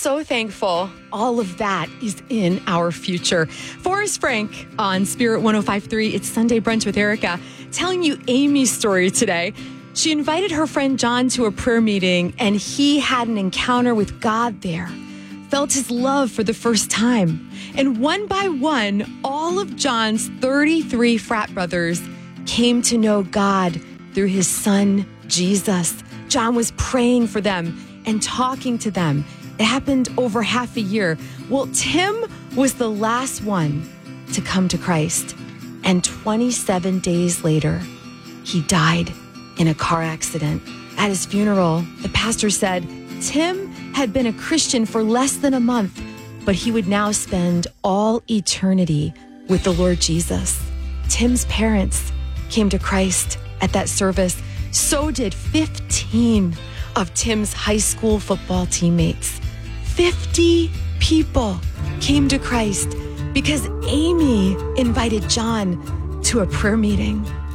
so thankful all of that is in our future. Forrest Frank on Spirit 105.3. It's Sunday Brunch with Erica, telling you Amy's story today. She invited her friend John to a prayer meeting, and he had an encounter with God there, felt his love for the first time. And one by one, all of John's 33 frat brothers came to know God through his son, Jesus. John was praying for them and talking to them. It happened over half a year. Well, Tim was the last one to come to Christ. And 27 days later, he died in a car accident. At his funeral, the pastor said Tim had been a Christian for less than a month, but he would now spend all eternity with the Lord Jesus. Tim's parents came to Christ at that service. So did 15 of Tim's high school football teammates. 50 people came to Christ because Amy invited John to a prayer meeting.